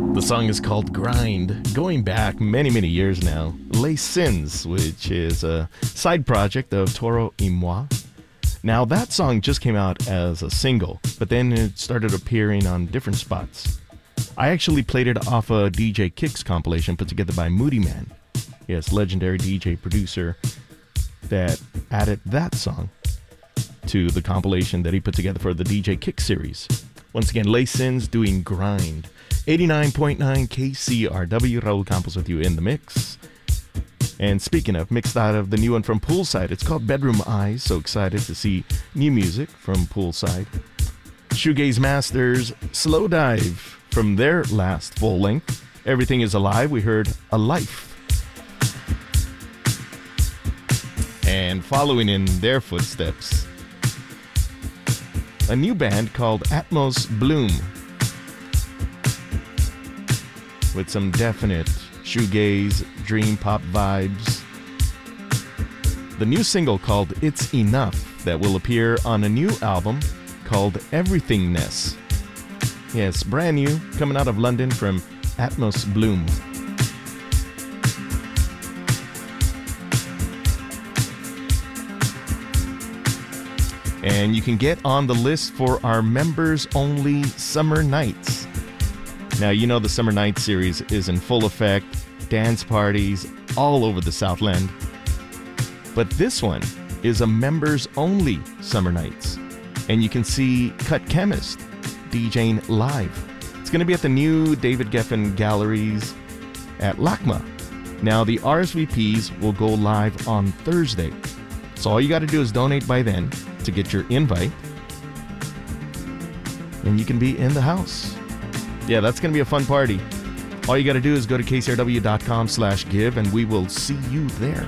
The song is called Grind, going back many, many years now. Les Sins, which is a side project of Toro y Moi. Now, that song just came out as a single, but then it started appearing on different spots. I actually played it off a DJ Kicks compilation put together by Moodymann. Yes, legendary DJ producer that added that song to the compilation that he put together for the DJ Kicks series. Once again, Les Sins doing Grind. 89.9 KCRW, Raul Campos with you in the mix. And speaking of, mixed out of the new one from Poolside, it's called Bedroom Eyes. So excited to see new music from Poolside. Shoegaze Masters, Slow Dive from their last full length. Everything is Alive, we heard A Life. And following in their footsteps, a new band called Atmos Bloom, with some definite shoegaze, dream pop vibes. The new single called It's Enough that will appear on a new album called Everythingness. Yes, brand new, coming out of London from Atmos Bloom. And you can get on the list for our members-only Summer Nights. Now, you know the Summer Nights series is in full effect, dance parties all over the Southland. But this one is a members-only Summer Nights. And you can see Cut Chemist DJing live. It's going to be at the new David Geffen Galleries at LACMA. Now, the RSVPs will go live on Thursday. So all you got to do is donate by then to get your invite. And you can be in the house. Yeah, that's going to be a fun party. All you got to do is go to kcrw.com/give and we will see you there.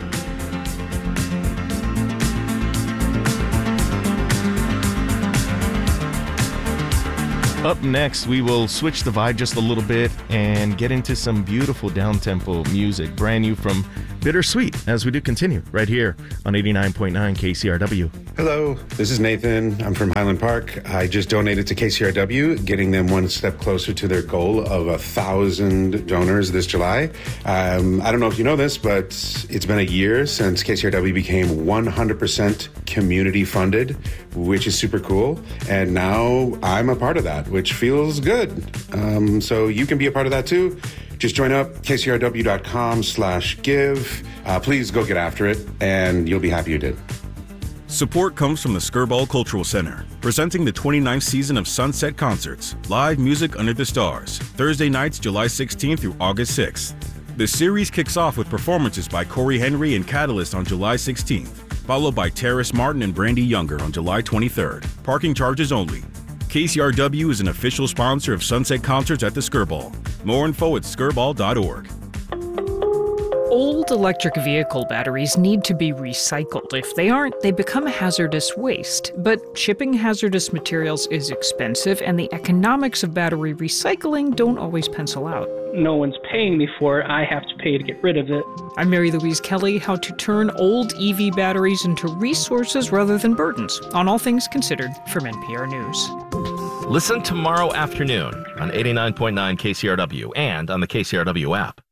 Up next, we will switch the vibe just a little bit and get into some beautiful down-tempo music, brand new from Bittersweet, as we do continue right here on 89.9 KCRW. Hello, this is Nathan. I'm from Highland Park. I just donated to KCRW, getting them one step closer to their goal of 1,000 donors this July. I don't know if you know this, but it's been a year since KCRW became 100% community funded, which is super cool. And now I'm a part of that, which feels good. So you can be a part of that too. Just join up, kcrw.com/give. Please go get after it, and you'll be happy you did. Support comes from the Skirball Cultural Center, presenting the 29th season of Sunset Concerts, live music under the stars, Thursday nights, July 16th through August 6th. The series kicks off with performances by Corey Henry and Catalyst on July 16th, followed by Terrace Martin and Brandy Younger on July 23rd. Parking charges only. KCRW is an official sponsor of Sunset Concerts at the Skirball. More info at skirball.org. Old electric vehicle batteries need to be recycled. If they aren't, they become hazardous waste. But shipping hazardous materials is expensive, and the economics of battery recycling don't always pencil out. No one's paying me for it. I have to pay to get rid of it. I'm Mary Louise Kelly, how to turn old EV batteries into resources rather than burdens, on All Things Considered from NPR News. Listen tomorrow afternoon on 89.9 KCRW and on the KCRW app.